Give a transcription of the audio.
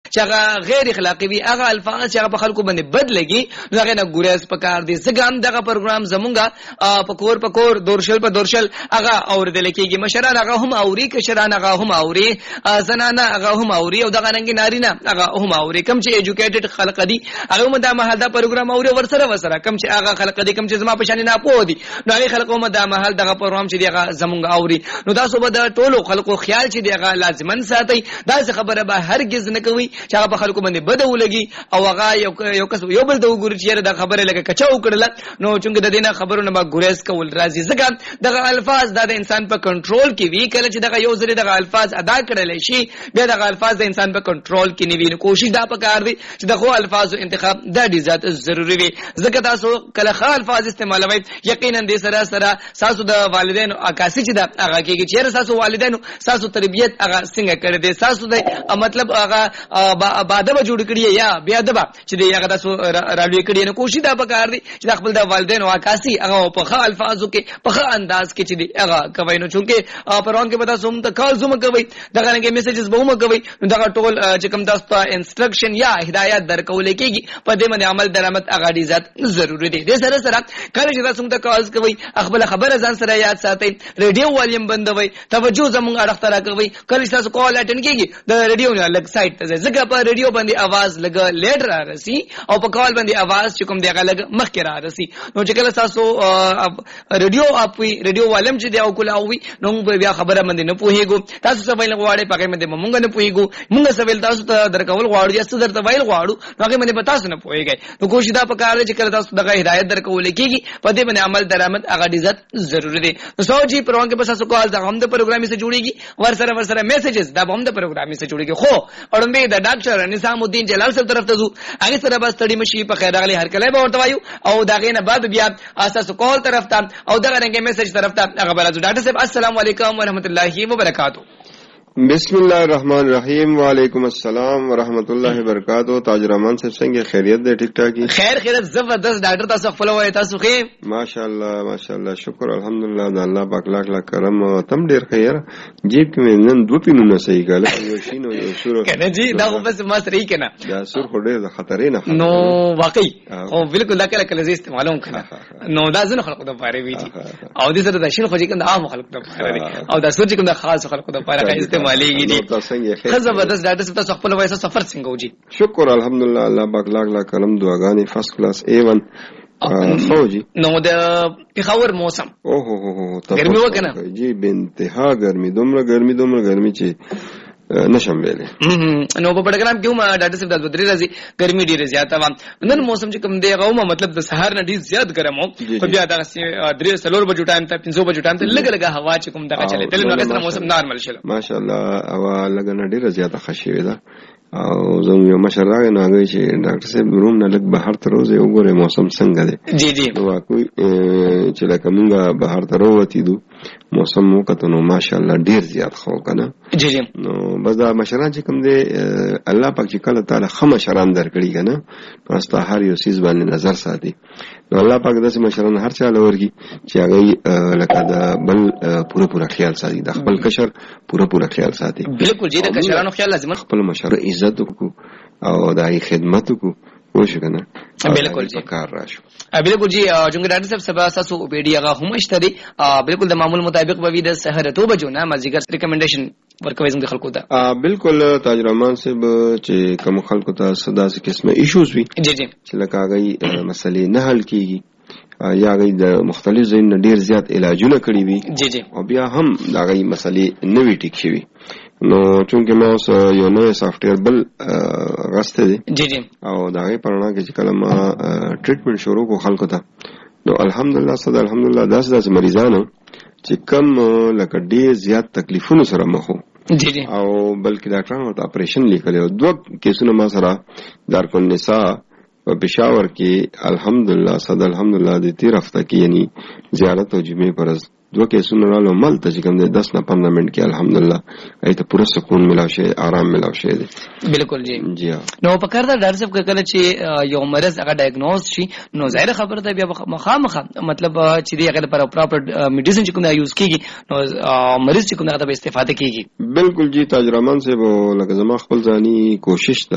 چې هغه غیر اخلاقی وي، هغه الفاظ چې هغه په خلکو باندې بد لګي، نو هغه نه ګریز پکار دي. ځکه هم دغه پروګرام زمونږه پکور پکور دورشل په دورشل هغه اوریدل کېږي. مشران هغه هم اوري، کشران هغه هم اوري، زنانه هغه هم اوري، او دغه رنګ نارینه هغه هم اوري. کم چې ایجوکیټډ خلک دي هغه هم دا محل دا پروګرام اوري، ورسره کم چې هغه خلک دي کم چې زما په شان نه پوه دي، نو هغه خلک هم دا محل دغه پروګرام چې هغه زمونږ اوري. نو تاسو به د ټولو خلکو خیال چې هغه لازمن ساتي. دا خبره به هرگز نه کوي چې هغه په خلکو باندې بد ولګي او هغه یو کس یو بل د وګوري چې دا خبره لکه کچا وکړل، نو چې د دینه خبرونه ما ګریز کول راځي. ځکه دغه الفاظ د انسان په کنټرول کې وی، کله چې دغه یو ځری دغه الفاظ ادا کړل شي بیا دغه الفاظ د انسان په کنټرول کې نیوي. کوشش دا پکار دي چې دغه الفاظ انتخاب د دې ذات ضروری وي. ځکه تاسو کله ښه الفاظ استعمالوي یقینا دې سره تاسو د والدینو عکاسي چې دا هغه کېږي چې تاسو والدینو تاسو تربیت هغه څنګه کړی دي، تاسو د مطلب هغه باادب جوړ کړی یا بیا ادب چې دی هغه تاسو راوي کړی. نو کوشش دا پکار دي چې خپل د والدینو عکاسي هغه په ښه الفاظو کې په ښه انداز کې چې دی هغه کوي. نو چونکه پروان کې پتا سوم ته کال زوم کوي، دغه رنګ میسجز به هم کوي، نو دغه ټول چې کوم تاسو ته انسټرکشن یا هدایت درکول کېږي په دې باندې عمل درآمد هغه دي ذات ضروری دی. د سره کله چې تاسو ته کال کوي خپل خبره ځان سره یاد ساتئ، ریډیو والیم بندوي، توجه زموږ اړخ ته راکوي. کله چې تاسو کال اټن کېږي د ریډیو نه الګ سایت ته ځکه په ریډیو باندې आवाज لګ لیټ راځي او په کال باندې आवाज چې کوم دی هغه لګ مخکې راځي. نو چې کله تاسو ریډیو اپوي ریډیو والیم چې دی او کول اووي نو بیا خبره باندې نه پوهیږو. تاسو سوال غواړئ پکې باندې مونږ نه پوهیږو، مونږ سوال تاسو ته درکول غواړو یا څه درته وایل غواړو هغه باندې پتا څه نه پوهیږئ. نو کوشش دا پکاره چې کله تاسو دغه هدایت درکول کېږي په دې باندې عمل درآمد هغه دي ذات ضروری دی. نو سوچي پروګرام کې بس تاسو کال دا هم د پروګرامي سره جوړيږي، ورسره میسجز دا هم د پروګرامي سره جوړيږي. خو اورمبه د ډاکټر نظام الدین جلال صاحب طرف ته ځو، هغه سره بس تړي مشي په خیر راغلي هر کله به ورته وایو او داغه نه بعد بیا اساس کال طرف ته او دغه رنګ میسج طرف ته هغه برازو. ډاکټر صاحب السلام علیکم ورحمت الله وبرکاتہ. بسم الله الرحمن الرحیم. وعلیکم السلام ورحمت الله وبرکاتہ. تاج رحمان صاحب څنګه خیریت دی؟ ټیک ټاک خیر زبردست ډاکټر تاسو خپل وای تاسو خیر ماشاءالله شکر الحمدلله د الله پاک لاک کرم او تم ډیر خیر. جیب کې نن دو پینونه صحیح کاله یو شینو یو سور کنه جی دا خو بس ما سره کنه دا سور خو ډیر خطرې نه نو واقعي او بالکل دا کله زه استعمالوم کنه نو دا زنه خلکو د پاره وی دي او دې سره د شین خو چې کنه عام خلکو د پاره دي او دا سور چې کوم د خاص خلکو د پاره کا استعمال زبردست. ډاکټر صاحب تاسو خپل وایسه سفر څنګه وجي؟ شکر الحمدلله الله پاک لاک کرم دعاګانې فرست کلاس A1 خوجي. نو د پیښور موسم ګرمي وکنه جی به انتها ګرمي، دومره ګرمي چې نشم ویلې. نو په پروګرام کې ما ډاکټر صاحب د بدري راځي ګرمي ډیره زیاته و نن موسم چې کوم دی غومه مطلب د سحر نه ډیر زیات ګرم و خو بیا د 3 بجو ټایم ته 5 بجو ټایم ته لګ هوا چې کوم دغه چلے تل نو هغه موسم نارمل شله ماشاءالله هوا لګ نه ډیره زیاته خشي ده او زموږ یو مشر راغی نو هغه چې ډاکټر صاحب روم نه لګ بهر ته روزه وګوره موسم څنګه دی. جی نو واقعي چې لکه موږ بهر ته وروتې دو موسم مو کته نو ماشاءالله ډیر زیات خو کنه. جی نو بس دا مشران چې کوم دی الله پاک چې کله تعالی خمه شران درکړي کنه واسطه هر یو سیز باندې نظر ساتي. نو الله پاک داسې مشران هر چا لورږي چې هغه لکه دا بل پوره خیال ساتي، د خپل کشر پوره خیال ساتي. بالکل جی د کشرانو خیال لازم خپل مشر عزت کو او دای خدمت کو کوشش کنه. بالکل جی کار راشو. بالکل جی جنګ ډاکټر صاحب سبا تاسو پیډي هغه هم اشتري بالکل د معمول مطابق به د سحر 2 بجو نه مازیګر ریکمنډیشن ورکوي څنګه خلکو ته. بالکل تاج رحمان صاحب چې کوم خلکو ته صدا سي قسمه ایشوز وي جی چې لکه هغه مسلې نه حل کیږي یا هغه د مختلف ځایونو ډیر زیات علاجونه کړی وي جی او بیا هم دا هغه مسلې نوې ټیک شوي. نو چونکه ما اوس یو نوې سافټویر بل غسته دي جی او دا غي پرنا کې چې کله ما ټریټمنټ شروع کو خلکو ته نو الحمدلله الحمدلله داس مریضانو چې کم لکه ډیر زیات تکلیفونو سره مخ جی او بلکې ډاکټرانو ته اپریشن لیکل او 2 کیسونه ما سره دارکون نساء په پېښور کې الحمدلله الحمدلله د تیر هفته کې یعنی زیارت او جمعې پرز 2 کیسونه رالو مل ته چې کوم د 10 نه 15 منټ کې الحمدلله ایته پوره سکون ملاو شي، آرام ملاو شي. بالکل جی نو په کار دا ډاکټر صاحب کله چې یو مرض هغه ډایګنوز شي نو ظاهر خبره ده بیا مخامخه مطلب چې دی هغه لپاره پراپر میډیسن چې کوم دا یوز کیږي نو مریض چې کوم دا به استفاده کیږي. بالکل جی تاج رحمان صاحب لکه زما خپل ځاني کوشش